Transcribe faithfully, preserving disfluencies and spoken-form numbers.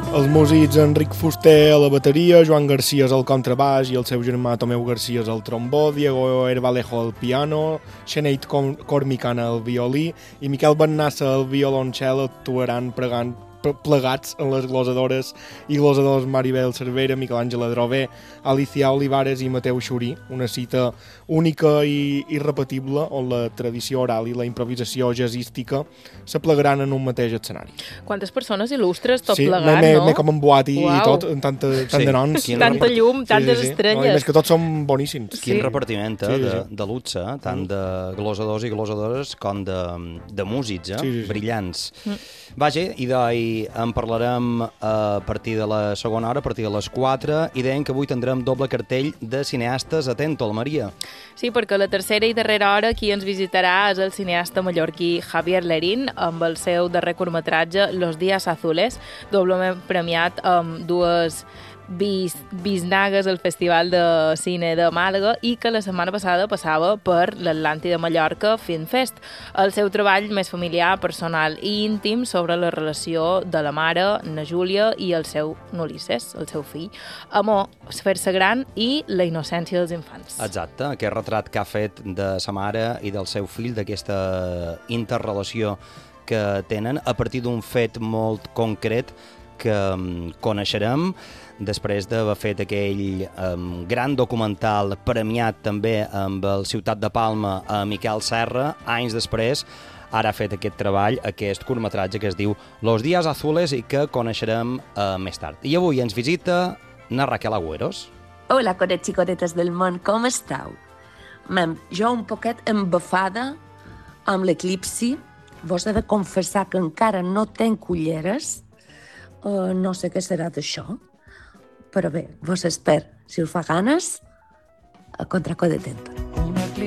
Els músics Enric Fuster a la bateria, Joan Garcia al contrabaix i el seu germà Tomeu Garcia al trombó, Diego Herbalejo al piano, Sinead Cormicana al violí i Miquel Bennassa al violoncel actuaran pregant plegats en les glosadores i glosadors Maribel Cervera, Miquel Àngel Adrover, Alicia Olivares i Mateu Xurí, una cita única i irrepetible on la tradició oral i la improvisació jazzística s'aplegaran en un mateix escenari. Quantes persones il·lustres tot sí, plegat, m'he, no? m'he com emboat i, i tot, en tanta, tant Sí. de noms. Quin Tanta repart- llum, tantes sí, sí, sí. estrelles. No, i més que tots són boníssims. Quin Sí. repartiment, eh, Sí, sí, de, sí. de luxe, eh? Tant de glosadors i glosadores com de, de músics, eh? Sí, sí, sí. Brillants. Vaja, i d'ahir en parlarem a partir de la segona hora, a partir de les quatre, i deien que avui tindrem doble cartell de cineastes. Atento, el Maria. Sí, perquè la tercera i darrera hora qui ens visitarà és el cineasta mallorquí Javier Lerín amb el seu darrer curtmetratge Los días azules, doblement premiat amb dues bis, bisnagues al Festival de Cine de Màlaga i que la setmana passada passava per l'Atlàntida Mallorca Film Fest. El seu treball més familiar, personal i íntim sobre la relació de la mare, na Júlia, i el seu Ulisses, el seu fill, amor, fer-se gran i la innocència dels infants. Exacte, aquest retrat que ha fet de sa mare i del seu fill, d'aquesta interrelació que tenen a partir d'un fet molt concret que um, coneixerem després d'haver fet aquell um, gran documental premiat també amb el Ciutat de Palma a Miquel Serra, anys després. Ara ha fet aquest treball, aquest curtmetratge que es diu Los días azules i que coneixerem uh, més tard. I avui ens visita na Raquel Agüeros. Hola, corets i coretes del món, com esteu? Mem, jo un poquet embafada amb l'eclipsi. Vos he de confessar que encara no tenc ulleres. Uh, no sé què serà d'això. Però bé, vos espero. Si us fa ganes, a contracó de tento.